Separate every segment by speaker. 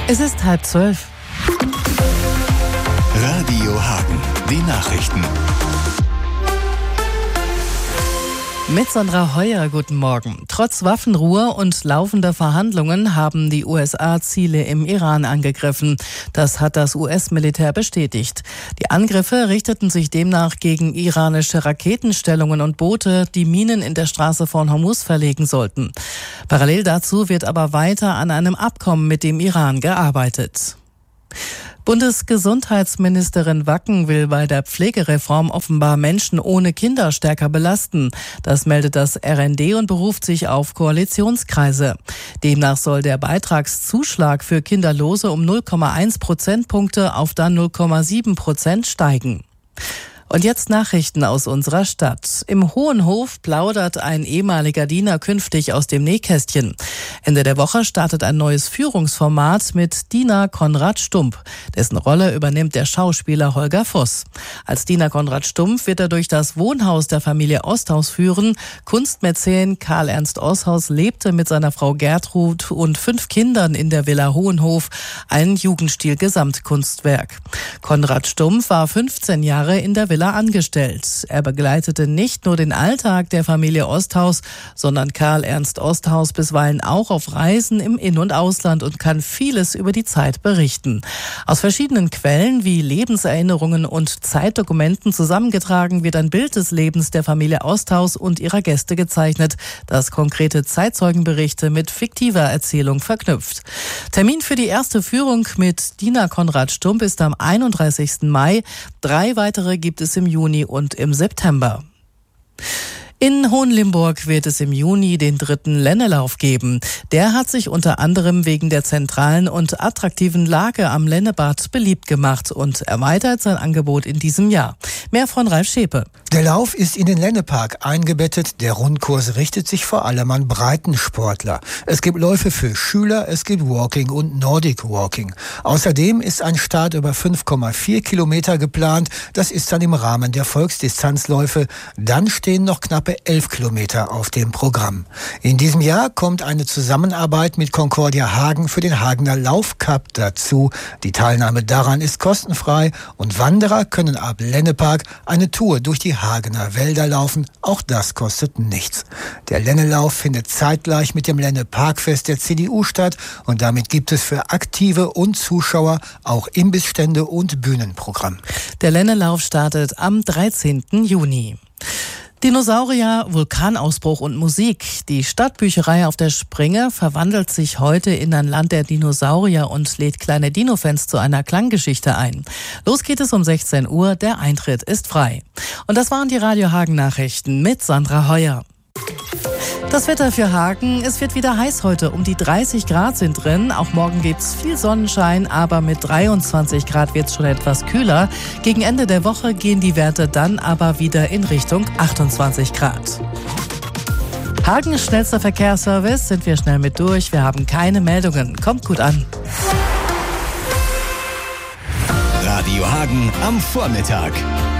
Speaker 1: Es ist 11:30.
Speaker 2: Radio Hagen, die Nachrichten.
Speaker 1: Mit Sandra Heuer, guten Morgen. Trotz Waffenruhe und laufender Verhandlungen haben die USA Ziele im Iran angegriffen. Das hat das US-Militär bestätigt. Die Angriffe richteten sich demnach gegen iranische Raketenstellungen und Boote, die Minen in der Straße von Hormuz verlegen sollten. Parallel dazu wird aber weiter an einem Abkommen mit dem Iran gearbeitet. Bundesgesundheitsministerin Wacken will bei der Pflegereform offenbar Menschen ohne Kinder stärker belasten. Das meldet das RND und beruft sich auf Koalitionskreise. Demnach soll der Beitragszuschlag für Kinderlose um 0,1 Prozentpunkte auf dann 0,7% steigen. Und jetzt Nachrichten aus unserer Stadt. Im Hohenhof plaudert ein ehemaliger Diener künftig aus dem Nähkästchen. Ende der Woche startet ein neues Führungsformat mit Diener Konrad Stump. Dessen Rolle übernimmt der Schauspieler Holger Voss. Als Diener Konrad Stump wird er durch das Wohnhaus der Familie Osthaus führen. Kunstmäzen Karl Ernst Osthaus lebte mit seiner Frau Gertrud und 5 Kindern in der Villa Hohenhof, ein Jugendstil-Gesamtkunstwerk. Konrad Stump war 15 Jahre in der Villa angestellt. Er begleitete nicht nur den Alltag der Familie Osthaus, sondern Karl Ernst Osthaus bisweilen auch auf Reisen im In- und Ausland und kann vieles über die Zeit berichten. Aus verschiedenen Quellen wie Lebenserinnerungen und Zeitdokumenten zusammengetragen wird ein Bild des Lebens der Familie Osthaus und ihrer Gäste gezeichnet, das konkrete Zeitzeugenberichte mit fiktiver Erzählung verknüpft. Termin für die erste Führung mit Diener Konrad Stump ist am 31. Mai. 3 weitere gibt es im Juni und im September. In Hohenlimburg wird es im Juni den 3. Lennelauf geben. Der hat sich unter anderem wegen der zentralen und attraktiven Lage am Lennebad beliebt gemacht und erweitert sein Angebot in diesem Jahr. Mehr von Ralf Schepe.
Speaker 3: Der Lauf ist in den Lennepark eingebettet. Der Rundkurs richtet sich vor allem an Breitensportler. Es gibt Läufe für Schüler, es gibt Walking und Nordic Walking. Außerdem ist ein Start über 5,4 Kilometer geplant. Das ist dann im Rahmen der Volksdistanzläufe. Dann stehen noch knappe 11 Kilometer auf dem Programm. In diesem Jahr kommt eine Zusammenarbeit mit Concordia Hagen für den Hagener Laufcup dazu. Die Teilnahme daran ist kostenfrei und Wanderer können ab Lennepark eine Tour durch die Hagener Wälder laufen. Auch das kostet nichts. Der Lennelauf findet zeitgleich mit dem Lenneparkfest der CDU statt und damit gibt es für Aktive und Zuschauer auch Imbissstände und Bühnenprogramm.
Speaker 1: Der Lennelauf startet am 13. Juni. Dinosaurier, Vulkanausbruch und Musik. Die Stadtbücherei auf der Sprenge verwandelt sich heute in ein Land der Dinosaurier und lädt kleine Dino-Fans zu einer Klanggeschichte ein. Los geht es um 16 Uhr, der Eintritt ist frei. Und das waren die Radio Hagen Nachrichten mit Sandra Heuer. Das Wetter für Hagen, es wird wieder heiß heute, um die 30 Grad sind drin. Auch morgen gibt's viel Sonnenschein, aber mit 23 Grad wird's schon etwas kühler. Gegen Ende der Woche gehen die Werte dann aber wieder in Richtung 28 Grad. Hagens schnellster Verkehrsservice, sind wir schnell mit durch. Wir haben keine Meldungen. Kommt gut an.
Speaker 2: Radio Hagen am Vormittag.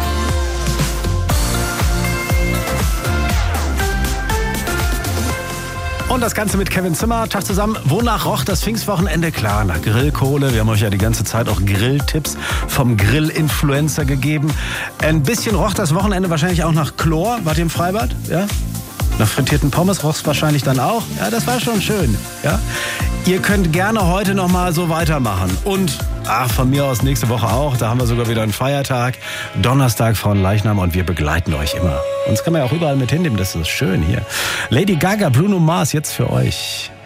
Speaker 4: Und das Ganze mit Kevin Zimmer. Tag zusammen. Wonach roch das Pfingstwochenende? Klar, nach Grillkohle. Wir haben euch ja die ganze Zeit auch Grilltipps vom Grill-Influencer gegeben. Ein bisschen roch das Wochenende wahrscheinlich auch nach Chlor. Wart ihr im Freibad? Ja? Nach frittierten Pommes roch es wahrscheinlich dann auch. Ja, das war schon schön. Ja? Ihr könnt gerne heute noch mal so weitermachen. Und von mir aus nächste Woche auch. Da haben wir sogar wieder einen Feiertag. Donnerstag von Leichnam und wir begleiten euch immer. Uns kann man ja auch überall mit hinnehmen. Das ist schön hier. Lady Gaga, Bruno Mars, jetzt für euch.